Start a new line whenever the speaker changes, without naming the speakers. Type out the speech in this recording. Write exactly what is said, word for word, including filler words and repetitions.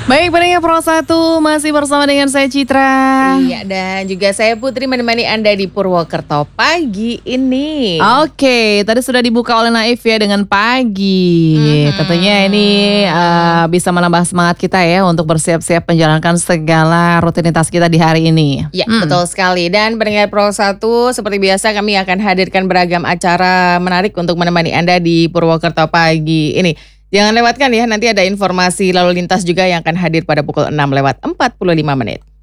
Baik, pendengar Pro satu masih bersama dengan saya Citra.
Iya, dan juga saya Putri menemani Anda di Purwokerto pagi ini.
Oke, tadi sudah dibuka oleh Naif ya dengan pagi.
Mhm.
Tentunya ini uh, bisa menambah semangat kita ya untuk bersiap-siap menjalankan segala rutinitas kita di hari ini.
Ya,
Hmm.
betul sekali. Dan pendengar Pro satu, seperti biasa kami akan hadirkan beragam acara menarik untuk menemani Anda di Purwokerto pagi ini. Jangan lewatkan ya, nanti ada informasi lalu lintas juga yang akan hadir pada pukul enam lewat empat puluh lima menit.